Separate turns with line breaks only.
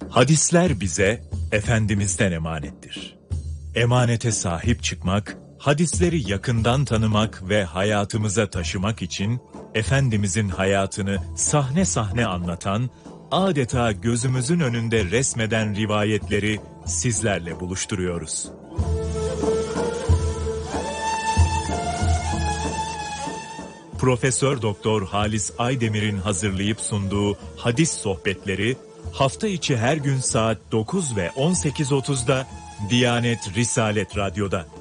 Hadisler bize Efendimiz'den emanettir. Emanete sahip çıkmak, hadisleri yakından tanımak ve hayatımıza taşımak için Efendimizin hayatını sahne sahne anlatan, adeta gözümüzün önünde resmeden rivayetleri sizlerle buluşturuyoruz. Profesör Doktor Halis Aydemir'in hazırlayıp sunduğu hadis sohbetleri hafta içi her gün saat 9 ve 18.30'da Diyanet Risalet Radyo'da.